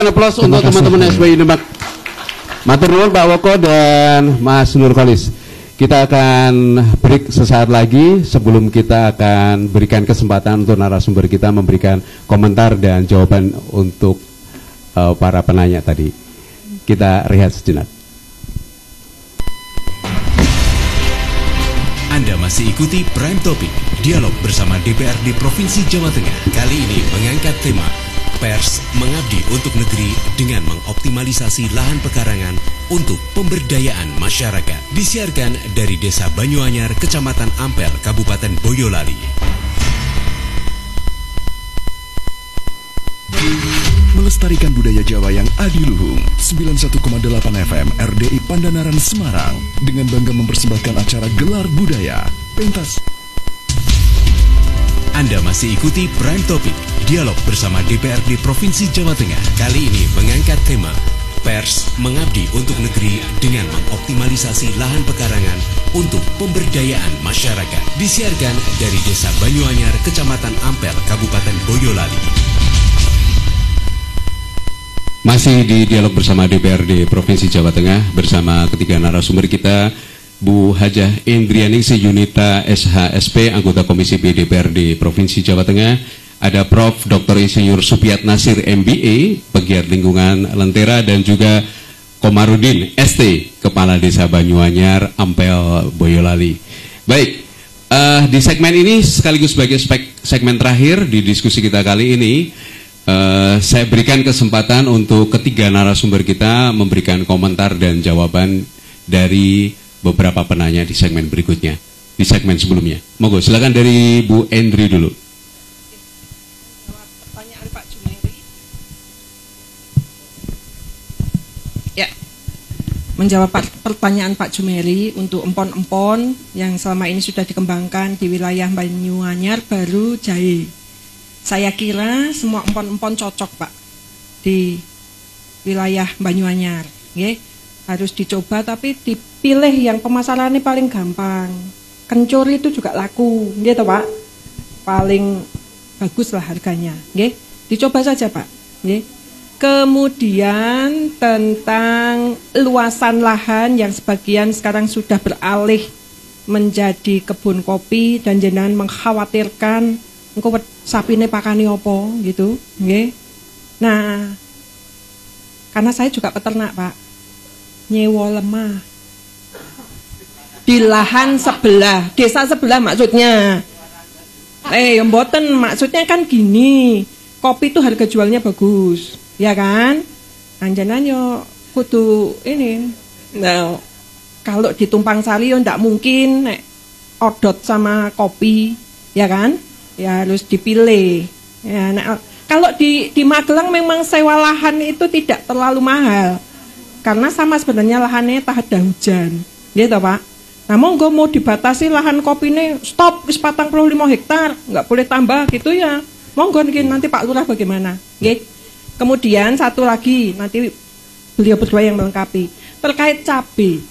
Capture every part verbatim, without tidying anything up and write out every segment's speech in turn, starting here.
Aplaus untuk teman-teman S B I Demak. Matur nuwun Pak Woko dan Mas Nurkolis. Kita akan break sesaat lagi sebelum kita akan berikan kesempatan untuk narasumber kita memberikan komentar dan jawaban untuk uh, para penanya tadi. Kita rehat sejenak. Anda masih ikuti Prime Topic, dialog bersama D P R D Provinsi Jawa Tengah. Kali ini mengangkat tema Pers mengabdi untuk negeri dengan mengoptimalisasi lahan pekarangan untuk pemberdayaan masyarakat. Disiarkan dari Desa Banyuanyar, Kecamatan Ampel, Kabupaten Boyolali. Melestarikan budaya Jawa yang adiluhung. sembilan puluh satu koma delapan F M R D I Pandanaran Semarang dengan bangga mempersembahkan acara Gelar Budaya Pentas. Anda masih ikuti Prime Topic, dialog bersama D P R D Provinsi Jawa Tengah. Kali ini mengangkat tema Pers mengabdi untuk negeri dengan mengoptimalisasi lahan pekarangan untuk pemberdayaan masyarakat. Disiarkan dari Desa Banyuanyar, Kecamatan Ampel, Kabupaten Boyolali. Masih di dialog bersama D P R D Provinsi Jawa Tengah bersama ketiga narasumber kita, Bu Hajah Indrianingsih Yunita S H S P, anggota Komisi B D P R D Provinsi Jawa Tengah. Ada Prof Doktor Insinyur Supiat Nasir M B A, pegiat lingkungan Lentera, dan juga Komarudin S T, Kepala Desa Banyuanyar, Ampel, Boyolali. Baik, uh, di segmen ini sekaligus sebagai segmen terakhir di diskusi kita kali ini, Uh, saya berikan kesempatan untuk ketiga narasumber kita memberikan komentar dan jawaban dari beberapa penanya di segmen berikutnya, di segmen sebelumnya. Monggo, silakan dari Bu Endri dulu. Jawab pertanyaan Pak Jumeri. Ya, menjawab pertanyaan Pak Jumeri untuk empon-empon yang selama ini sudah dikembangkan di wilayah Banyuanyar baru jahe. Saya kira semua empon-empon cocok Pak di wilayah Banyuanyar, nggih. Harus dicoba tapi dipilih yang pemasarannya paling gampang. Kencur itu juga laku, nggih toh Pak. Paling bagus lah harganya, nggih. Dicoba saja Pak, nggih. Kemudian tentang luasan lahan yang sebagian sekarang sudah beralih menjadi kebun kopi dan jenengan mengkhawatirkan engko sapine pakani opo gitu, nggih. Nah, karena saya juga peternak, Pak. Nyewa lemah. Di lahan sebelah, desa sebelah maksudnya. Eh, yang mboten maksudnya kan gini. Kopi itu harga jualnya bagus, ya kan? Anjanan yo kudu ini. Nah, kalau ditumpang sari yo ndak mungkin nek odot sama kopi, ya kan? Ya harus dipilih. Ya, nah, kalau di di Magelang memang sewa lahan itu tidak terlalu mahal, karena sama sebenarnya lahannya tak ada hujan, gitu Pak. Nah, monggo mau dibatasi lahan kopi ini stop wis patang puluh lima hektar, nggak boleh tambah gitu ya. Monggo nanti Pak Lurah bagaimana, nggih. Kemudian satu lagi nanti beliau berdua yang melengkapi terkait cabai.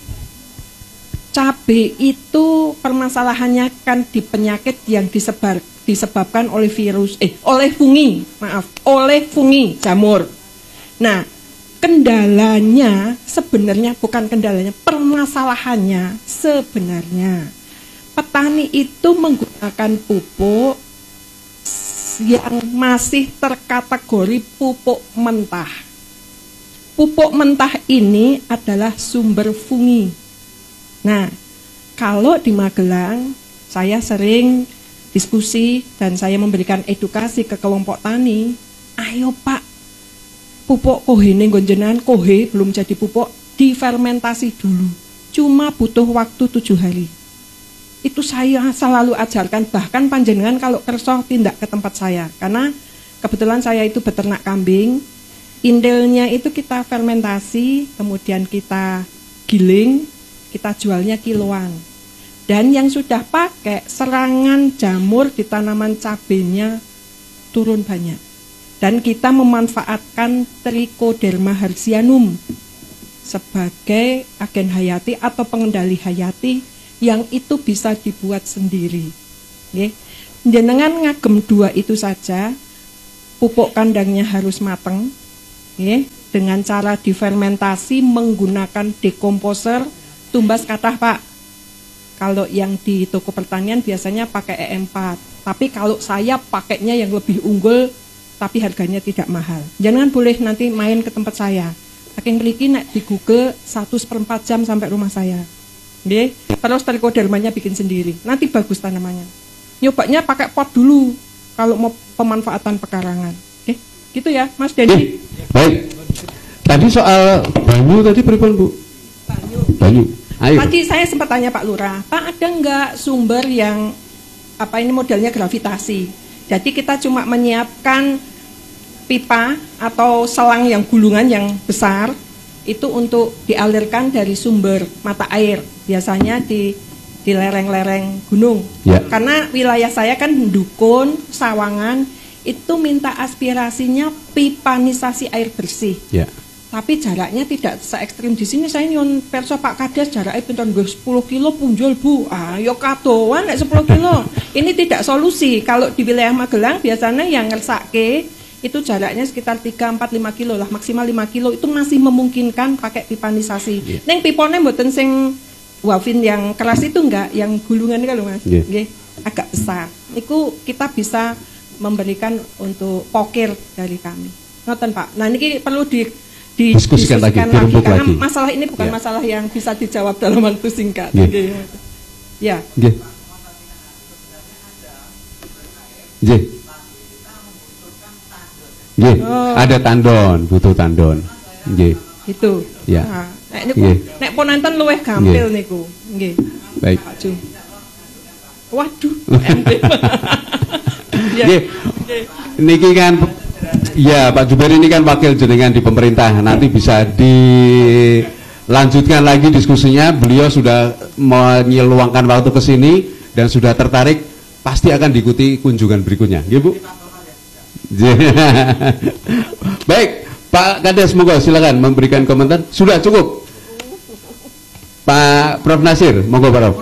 Cabai itu permasalahannya kan di penyakit yang disebar disebabkan oleh virus, eh oleh fungi, maaf, oleh fungi jamur. Nah, kendalanya sebenarnya bukan kendalanya, permasalahannya sebenarnya petani itu menggunakan pupuk yang masih terkategori pupuk mentah. Pupuk mentah ini adalah sumber fungi. Nah, kalau di Magelang saya sering diskusi dan saya memberikan edukasi ke kelompok tani, ayo Pak, pupuk kohene nggonjenan, kohe belum jadi pupuk, difermentasi dulu. Cuma butuh waktu tujuh hari. Itu saya selalu ajarkan, bahkan panjenengan kalau kerso tindak ke tempat saya. Karena kebetulan saya itu beternak kambing, indelnya itu kita fermentasi, kemudian kita giling, kita jualnya kiloan. Dan yang sudah pakai serangan jamur di tanaman cabenya turun banyak. Dan kita memanfaatkan Trichoderma hertzianum sebagai agen hayati atau pengendali hayati yang itu bisa dibuat sendiri. Nggih. Jenengan ngagem dua itu saja, pupuk kandangnya harus mateng, ya, dengan cara difermentasi menggunakan dekomposer tumbas kathah Pak. Kalau yang di toko pertanian biasanya pakai E empat, tapi kalau saya pakainya yang lebih unggul tapi harganya tidak mahal. Jangan boleh nanti main ke tempat saya. Saking mriki nek di Google satu seperempat jam sampai rumah saya. Nggih, terus trichodermanya bikin sendiri. Nanti bagus tanamannya. Nyobanya pakai pot dulu kalau mau pemanfaatan pekarangan. Oke, gitu ya, Mas Dendi. Baik. Tadi soal banyu tadi pripun, Bu? Banyu. Banyu. Ayo. Tadi saya sempat tanya Pak Lurah, Pak ada nggak sumber yang apa ini modelnya gravitasi? Jadi kita cuma menyiapkan pipa atau selang yang gulungan yang besar itu untuk dialirkan dari sumber mata air, biasanya di di lereng-lereng gunung. Ya. Karena wilayah saya kan Dukun, Sawangan, itu minta aspirasinya pipanisasi air bersih. Ya. Tapi jaraknya tidak se-ekstrim di sini. Saya nyon perso Pak Kades jaraknya pinten nggih sepuluh kilo punjul Bu. Ah, yo kadoan nek sepuluh kilo. Ini tidak solusi. Kalau di wilayah Magelang biasanya yang ngersake itu jaraknya sekitar tiga, empat, lima kilo lah, maksimal lima kilo itu masih memungkinkan pakai pipanisasi. Yeah. Neng pipone mboten sing wafin yang keras itu enggak, yang gulungan kalau Mas. Yeah. Nggih, agak besar. Itu kita bisa memberikan untuk pokir dari kami. Ngoten Pak. Nah, ini perlu di diskusikan lagi, lagi karena lagi. Masalah ini bukan yeah. masalah yang bisa dijawab dalam waktu singkat. Yeah. Ya. Yeah. Yeah. Yeah. Oh. Ada tandon, butuh tandon. Nggih. Itu. Ya. Nah, nek niku nek ponenten luwih gampil niku. Nggih. Baik. Pak Ju. Waduh, M D. Nggih. Niki kan ya Pak Juber ini kan wakil jenengan di pemerintah. Nanti bisa dilanjutkan lagi diskusinya. Beliau sudah menyeluangkan waktu ke sini dan sudah tertarik, pasti akan diikuti kunjungan berikutnya. Nggih, Bu? Baik, Pak Kades, monggo silakan memberikan komentar. Sudah cukup. Pak Prof Nasir, monggo Pak Prof.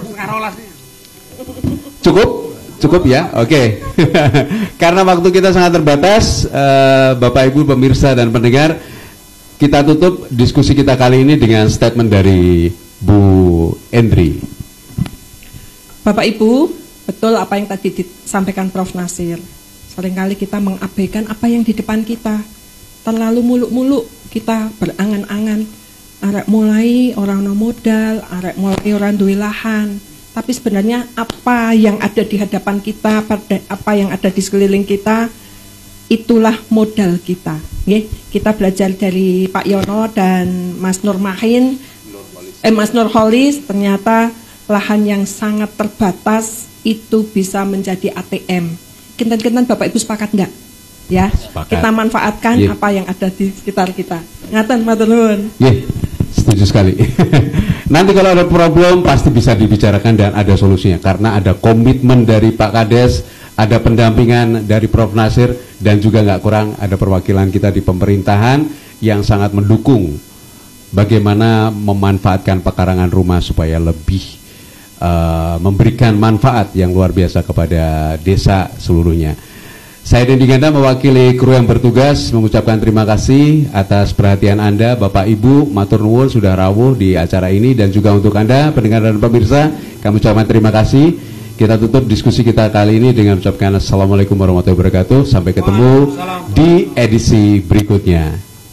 Cukup? Cukup ya, oke. Okay. Karena waktu kita sangat terbatas, uh, Bapak Ibu pemirsa dan pendengar, kita tutup diskusi kita kali ini dengan statement dari Bu Endri. Bapak Ibu, betul apa yang tadi disampaikan Prof Nasir. Seringkali kita mengabaikan apa yang di depan kita. Terlalu muluk-muluk kita berangan-angan. Arek mulai orang no modal, arek mulai orang duwe lahan. Tapi sebenarnya apa yang ada di hadapan kita, apa yang ada di sekeliling kita, itulah modal kita. Nggih, kita belajar dari Pak Yono dan Mas Nurmahin, eh Mas Nurholis, ternyata lahan yang sangat terbatas itu bisa menjadi A T M. Kinten-kinten Bapak Ibu sepakat enggak? Ya, sepakat. Kita manfaatkan yeah. apa yang ada di sekitar kita. Ngaten, matur nuwun. Yeah. Setuju sekali. Nanti kalau ada problem pasti bisa dibicarakan dan ada solusinya karena ada komitmen dari Pak Kades, ada pendampingan dari Prof Nasir dan juga nggak kurang ada perwakilan kita di pemerintahan yang sangat mendukung bagaimana memanfaatkan pekarangan rumah supaya lebih uh, memberikan manfaat yang luar biasa kepada desa seluruhnya. Saya Dendi Ganda mewakili kru yang bertugas mengucapkan terima kasih atas perhatian Anda, Bapak Ibu, matur nuwun sudah rawuh di acara ini dan juga untuk Anda pendengar dan pemirsa, kami ucapkan terima kasih. Kita tutup diskusi kita kali ini dengan ucapkan Assalamualaikum warahmatullahi wabarakatuh. Sampai ketemu di edisi berikutnya.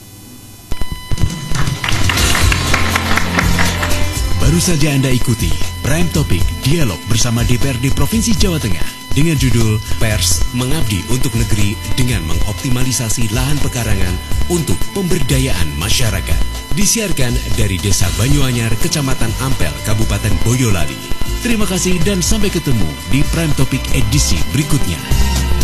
Baru saja Anda ikuti Prime Topic Dialog bersama D P R D Provinsi Jawa Tengah dengan judul Pers Mengabdi untuk Negeri dengan Mengoptimalisasi Lahan Pekarangan untuk Pemberdayaan Masyarakat. Disiarkan dari Desa Banyuanyar, Kecamatan Ampel, Kabupaten Boyolali. Terima kasih dan sampai ketemu di Prime Topic edisi berikutnya.